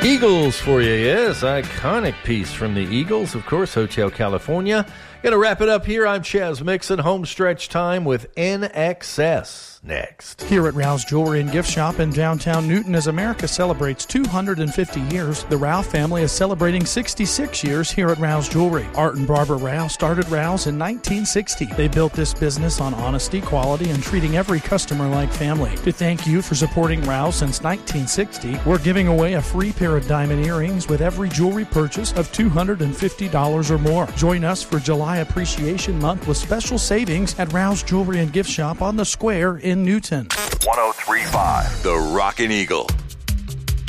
Eagles for you, yes. Iconic piece from the Eagles, of course, Hotel California. Going to wrap it up here. I'm Chaz Mixon. Home stretch time with NXS next. Here at Rouse Jewelry and Gift Shop in downtown Newton, as America celebrates 250 years, the Rouse family is celebrating 66 years here at Rouse Jewelry. Art and Barbara Rouse started Rouse in 1960. They built this business on honesty, quality, and treating every customer like family. To thank you for supporting Rouse since 1960, we're giving away a free pair of diamond earrings with every jewelry purchase of $250 or more. Join us for July Appreciation Month with special savings at Rouse Jewelry and Gift Shop on the Square in Newton. 103.5 The Rockin' Eagle.